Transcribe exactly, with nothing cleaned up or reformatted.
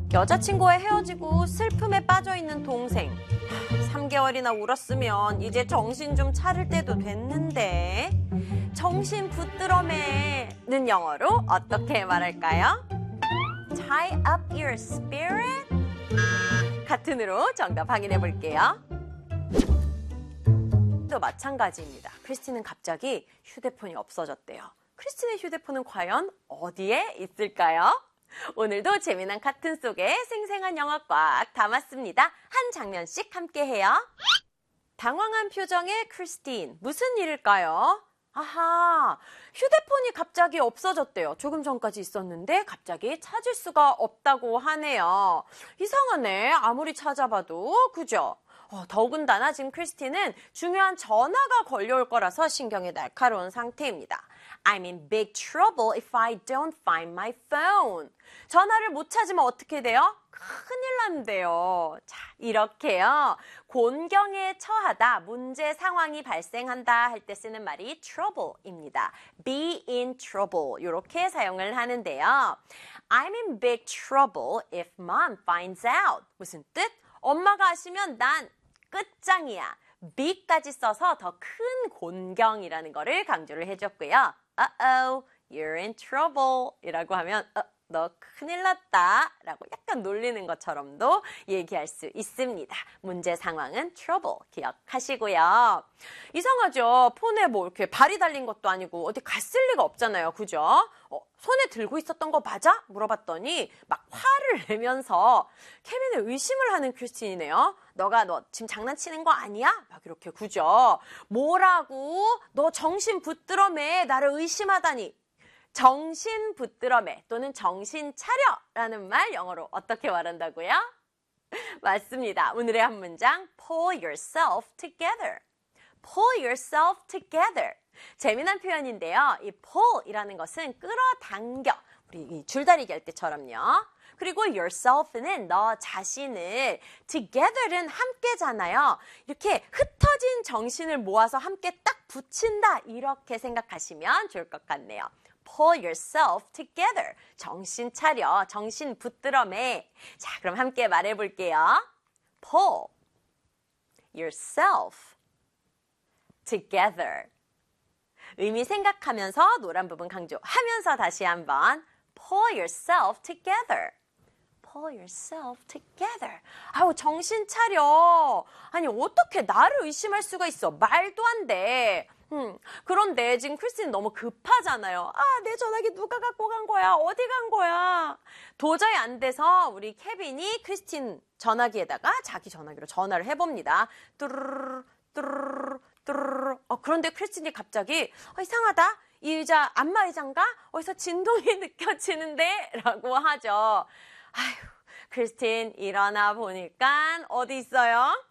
여자친구와 헤어지고 슬픔에 빠져있는 동생. 삼 개월이나 울었으면 이제 정신 좀 차릴 때도 됐는데. 정신 붙들어매는 영어로 어떻게 말할까요? Tie up your spirit? 같은으로 정답 확인해 볼게요. 또 마찬가지입니다. 크리스틴은 갑자기 휴대폰이 없어졌대요. 크리스틴의 휴대폰은 과연 어디에 있을까요? 오늘도 재미난 카툰 속에 생생한 영어 꽉 담았습니다. 한 장면씩 함께해요. 당황한 표정의 크리스틴, 무슨 일일까요? 아하, 휴대폰이 갑자기 없어졌대요. 조금 전까지 있었는데 갑자기 찾을 수가 없다고 하네요. 이상하네. 아무리 찾아봐도. 그죠? 어, 더군다나 지금 크리스틴은 중요한 전화가 걸려올 거라서 신경이 날카로운 상태입니다. I'm in big trouble if I don't find my phone. 전화를 못 찾으면 어떻게 돼요? 큰일 난대요. 자, 이렇게요. 곤경에 처하다, 문제 상황이 발생한다 할 때 쓰는 말이 trouble입니다. be in trouble 이렇게 사용을 하는데요. I'm in big trouble if mom finds out. 무슨 뜻? 엄마가 아시면 난 끝장이야. big까지 써서 더 큰 곤경이라는 거를 강조를 해줬고요. Uh-oh, you're in trouble 이라고 하면 어, 너 큰일 났다 라고 약간 놀리는 것처럼도 얘기할 수 있습니다. 문제 상황은 trouble 기억하시고요. 이상하죠? 폰에 뭐 이렇게 발이 달린 것도 아니고 어디 갔을 리가 없잖아요. 그죠? 어, 손에 들고 있었던 거 맞아? 물어봤더니 막 화를 내면서 케빈을 의심을 하는 크리스틴이네요. 너가 너 지금 장난치는 거 아니야? 막 이렇게 그죠? 뭐라고? 너 정신 붙들어 매 나를 의심하다니. 정신 붙들어 매 또는 정신 차려 라는 말 영어로 어떻게 말한다고요? 맞습니다. 오늘의 한 문장 pull yourself together. pull yourself together. 재미난 표현인데요. 이 pull이라는 것은 끌어당겨. 우리 이 줄다리기 할 때처럼요. 그리고 yourself는 너 자신을, together는 함께잖아요. 이렇게 흩어진 정신을 모아서 함께 딱 붙인다. 이렇게 생각하시면 좋을 것 같네요. Pull yourself together. 정신 차려. 정신 붙들어 매. 자, 그럼 함께 말해볼게요. Pull yourself together. 의미 생각하면서 노란 부분 강조하면서 다시 한번 Pull yourself together. Pull yourself together. 아우, 정신 차려. 아니, 어떻게 나를 의심할 수가 있어. 말도 안 돼. 음, 그런데 지금 크리스틴 너무 급하잖아요. 아, 내 전화기 누가 갖고 간 거야? 어디 간 거야? 도저히 안 돼서 우리 케빈이 크리스틴 전화기에다가 자기 전화기로 전화를 해봅니다. 뚜루루루, 뚜루루루, 뚜루루루. 어, 그런데 크리스틴이 갑자기 어, 이상하다. 이 의자 안마 의자인가? 어디서 진동이 느껴지는데? 라고 하죠. 아휴, 크리스틴 일어나 보니까 어디 있어요?